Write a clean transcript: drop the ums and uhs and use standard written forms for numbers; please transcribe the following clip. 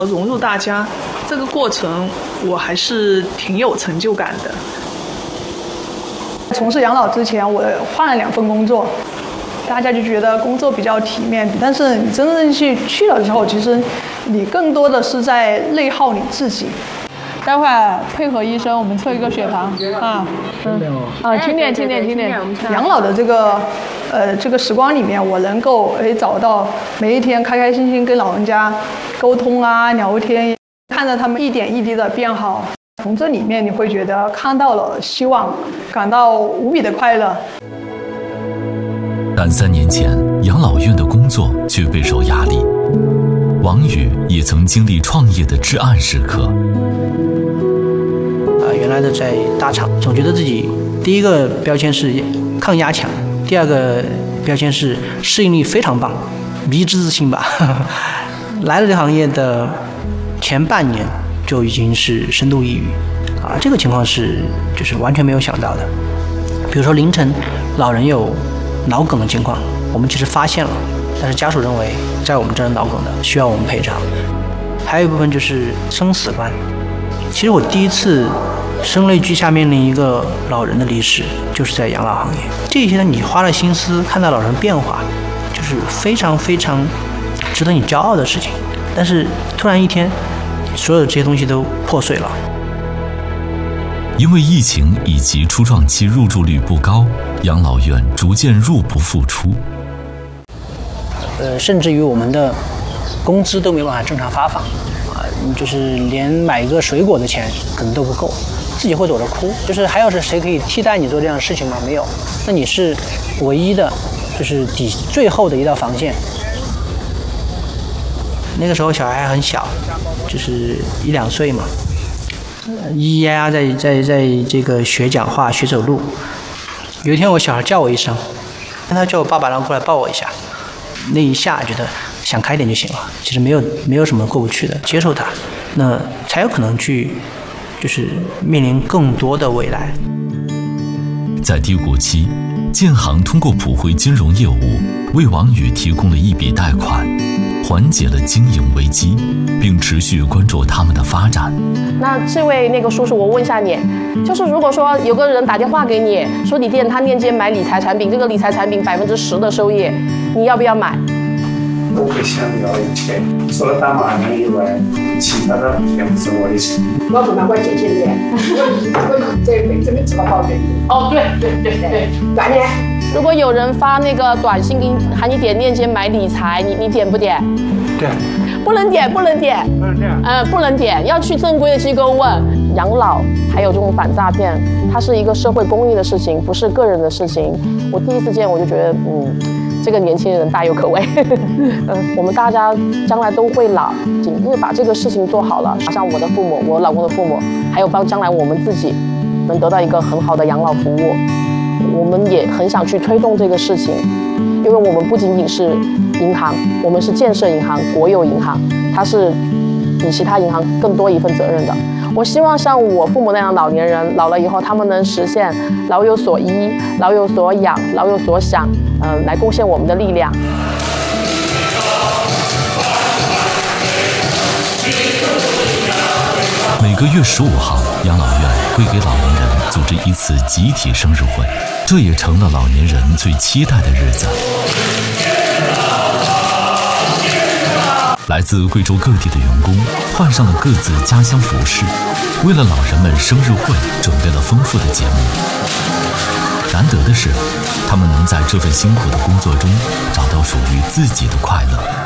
融入大家这个过程，我还是挺有成就感的。 从事养老之前，我换了2份工作，大家就觉得工作比较体面，但是你真正去了之后，其实你更多的是在内耗你自己。待会儿配合医生，我们测一个血糖啊，轻点。养老的这个时光里面，我能够找到每一天开开心心跟老人家沟通啊、聊天，看着他们一点一滴的变好，从这里面你会觉得看到了希望，感到无比的快乐。 但3年前，养老院的工作却备受压力。王宇也曾经历创业的至暗时刻。 原来的在大厂，总觉得自己第一个标签是抗压强，第二个标签是适应力非常棒，迷之自信吧。来了这行业的前半年就已经是深度抑郁这个情况就是完全没有想到的。比如说凌晨老人有脑梗的情况，我们其实发现了，但是家属认为在我们这儿脑梗的需要我们赔偿。还有一部分就是生死观，其实我第一次声泪俱下面临一个老人的离世，就是在养老行业。这些呢，你花了心思看到老人变化，就是非常非常值得你骄傲的事情。但是突然一天，所有这些东西都破碎了。 因为疫情以及初创期入住率不高，养老院逐渐入不敷出。 甚至于我们的工资都没办法正常发放就是连买一个水果的钱可能都不够，自己会躲着哭。就是还有谁可以替代你做这样的事情吗？没有。那你是唯一的，就是最后的一道防线。那个时候小孩还很小，就是1、2岁嘛，咿咿呀呀在这个学讲话、学走路。有一天我小孩叫我一声，他叫我爸爸，然后过来抱我一下。那一下觉得想开点就行了，其实没有什么过不去的，接受它，那才有可能去就是面临更多的未来。 在低谷期，建行通过普惠金融业务为王宇提供了一笔贷款，缓解了经营危机，并持续关注他们的发展。 那这位那个叔叔，我问一下你，就是如果说有个人打电话给你，说你店他链接买理财产品，这个理财产品10%的收益，你要不要买？ 我会想要一切，除了打麻将以外，其他的全部是我的钱。 我不能我借钱的，我这辈子没吃到饱的。哦，对，断的。 如果有人发那个短信给你，喊你点链接买理财，你点不点？ 对。 不能点，不能点，要去正规的机构问。养老还有这种反诈骗，它是一个社会公益的事情，不是个人的事情。我第一次见我就觉得，这个年轻人大有可为。我们大家将来都会老，因为把这个事情做好了，像我的父母、我老公的父母，还有帮将来我们自己能得到一个很好的养老服务，我们也很想去推动这个事情。因为我们不仅仅是银行，我们是建设银行、国有银行，它是比其他银行更多一份责任的。我希望像我父母那样老年人，老了以后他们能实现老有所依、老有所养、老有所享，来贡献我们的力量。 每个月15号，养老院会给老年人组织一次集体生日会，这也成了老年人最期待的日子。来自贵州各地的员工换上了各自家乡服饰，为了老人们生日会准备了丰富的节目。难得的是，他们能在这份辛苦的工作中找到属于自己的快乐。